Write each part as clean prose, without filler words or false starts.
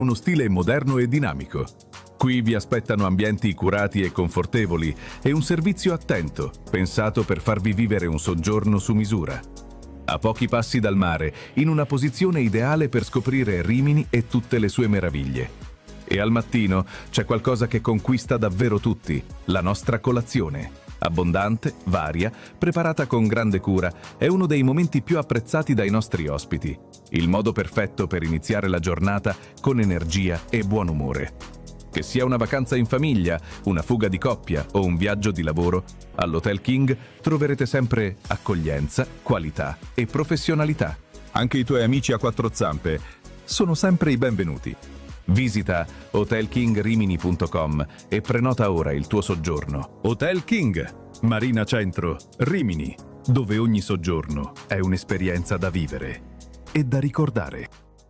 Uno stile moderno e dinamico. Qui vi aspettano ambienti curati e confortevoli e un servizio attento, pensato per farvi vivere un soggiorno su misura. A pochi passi dal mare, in una posizione ideale per scoprire Rimini e tutte le sue meraviglie. E al mattino c'è qualcosa che conquista davvero tutti, la nostra colazione. Abbondante, varia, preparata con grande cura, è uno dei momenti più apprezzati dai nostri ospiti. Il modo perfetto per iniziare la giornata con energia e buon umore. Che sia una vacanza in famiglia, una fuga di coppia o un viaggio di lavoro, all'Hotel King troverete sempre accoglienza, qualità e professionalità. Anche i tuoi amici a quattro zampe sono sempre i benvenuti. Visita hotelkingrimini.com e prenota ora il tuo soggiorno. Hotel King, Marina Centro, Rimini, dove ogni soggiorno è un'esperienza da vivere e da ricordare.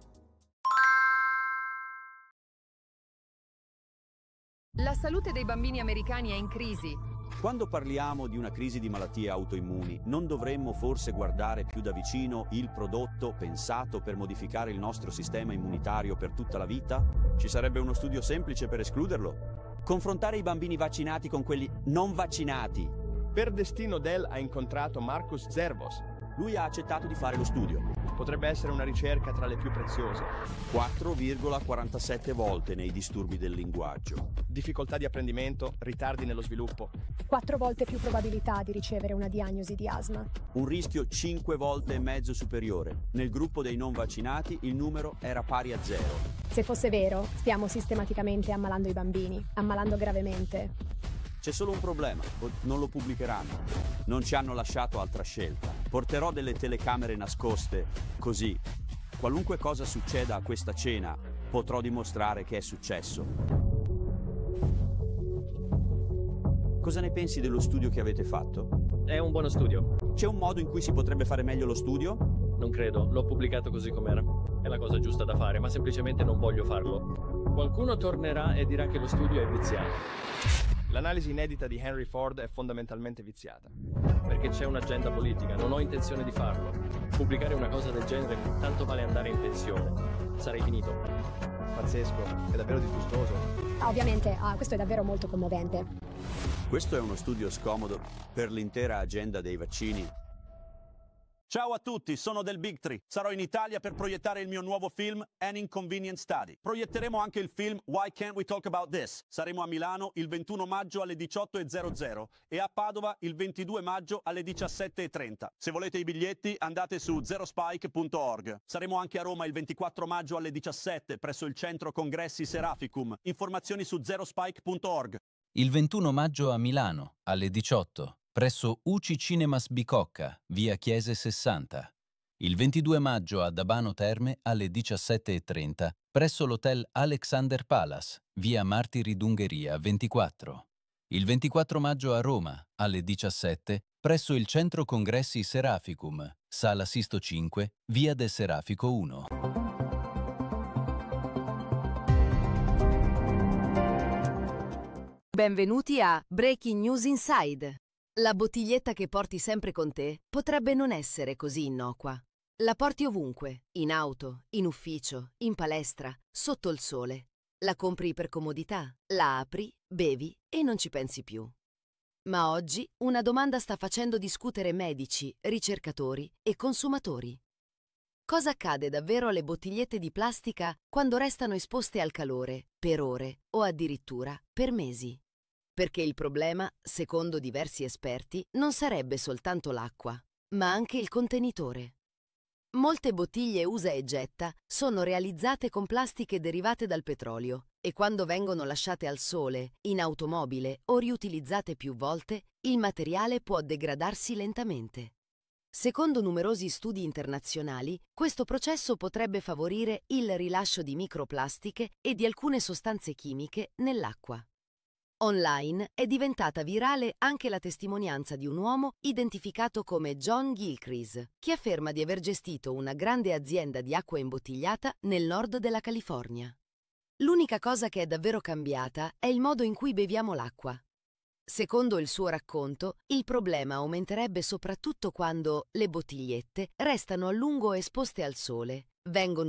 La salute dei bambini americani è in crisi. Quando parliamo di una crisi di malattie autoimmuni, non dovremmo forse guardare più da vicino il prodotto pensato per modificare il nostro sistema immunitario per tutta la vita? Ci sarebbe uno studio semplice per escluderlo? Confrontare i bambini vaccinati con quelli non vaccinati. Per destino Dell ha incontrato Marcus Zervos. Lui ha accettato di fare lo studio. Potrebbe essere una ricerca tra le più preziose. 4,47 volte nei disturbi del linguaggio. Difficoltà di apprendimento, ritardi nello sviluppo. 4 volte più probabilità di ricevere una diagnosi di asma. Un rischio 5 volte e mezzo superiore. Nel gruppo dei non vaccinati il numero era pari a 0. Se fosse vero, stiamo sistematicamente ammalando i bambini, ammalando gravemente. C'è solo un problema, non lo pubblicheranno. Non ci hanno lasciato altra scelta. Porterò delle telecamere nascoste, così, qualunque cosa succeda a questa cena, potrò dimostrare che è successo. Cosa ne pensi dello studio che avete fatto? È un buono studio. C'è un modo in cui si potrebbe fare meglio lo studio? Non credo, l'ho pubblicato così com'era. È la cosa giusta da fare, ma semplicemente non voglio farlo. Qualcuno tornerà e dirà che lo studio è viziato. L'analisi inedita di Henry Ford è fondamentalmente viziata. Perché c'è un'agenda politica, non ho intenzione di farlo. Pubblicare una cosa del genere tanto vale andare in pensione. Sarei finito. Pazzesco, è davvero disgustoso. Ovviamente, questo è davvero molto commovente. Questo è uno studio scomodo per l'intera agenda dei vaccini. Ciao a tutti, sono del Big Tree. Sarò in Italia per proiettare il mio nuovo film An Inconvenient Study. Proietteremo anche il film Why Can't We Talk About This? Saremo a Milano il 21 maggio alle 18:00 e a Padova il 22 maggio alle 17:30. Se volete i biglietti andate su zerospike.org. Saremo anche a Roma il 24 maggio alle 17 presso il centro congressi Seraficum. Informazioni su zerospike.org. Il 21 maggio a Milano alle 18 presso UCI Cinemas Bicocca, via Chiese 60. Il 22 maggio ad Abano Terme alle 17:30 presso l'hotel Alexander Palace, via Martiri d'Ungheria 24. Il 24 maggio a Roma alle 17 presso il centro congressi Seraficum, sala Sisto 5, via del Serafico 1. Benvenuti a Breaking News Inside. La bottiglietta che porti sempre con te potrebbe non essere così innocua. La porti ovunque, in auto, in ufficio, in palestra, sotto il sole. La compri per comodità, la apri, bevi e non ci pensi più. Ma oggi una domanda sta facendo discutere medici, ricercatori e consumatori. Cosa accade davvero alle bottigliette di plastica quando restano esposte al calore, per ore o addirittura per mesi? Perché il problema, secondo diversi esperti, non sarebbe soltanto l'acqua, ma anche il contenitore. Molte bottiglie usa e getta sono realizzate con plastiche derivate dal petrolio e quando vengono lasciate al sole, in automobile o riutilizzate più volte, il materiale può degradarsi lentamente. Secondo numerosi studi internazionali, questo processo potrebbe favorire il rilascio di microplastiche e di alcune sostanze chimiche nell'acqua. Online è diventata virale anche la testimonianza di un uomo identificato come John Gilcrease, che afferma di aver gestito una grande azienda di acqua imbottigliata nel nord della California. L'unica cosa che è davvero cambiata è il modo in cui beviamo l'acqua. Secondo il suo racconto, il problema aumenterebbe soprattutto quando le bottigliette restano a lungo esposte al sole, vengono